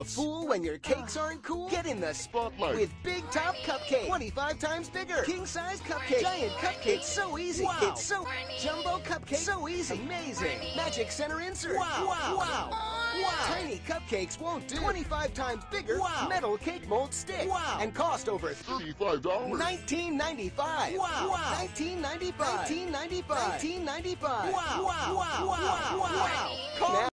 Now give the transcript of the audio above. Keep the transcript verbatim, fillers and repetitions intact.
fool when your cakes aren't cool? Get in the Spotlight. with Big Top Cupcake. twenty-five times bigger. King size cupcake. Giant cupcake. It's so easy. Wow. It's so jumbo cupcake. So easy. Amazing. Magic center insert. Wow. Wow. Wow. Wow. Tiny cupcakes won't do. twenty-five times bigger. Wow. Metal cake mold stick. Wow. And cost over thirty-five dollars. nineteen ninety-five. Wow. Wow. nineteen ninety-five. nineteen ninety-five. nineteen ninety-five. Wow. Wow. Wow. Wow. Wow. Call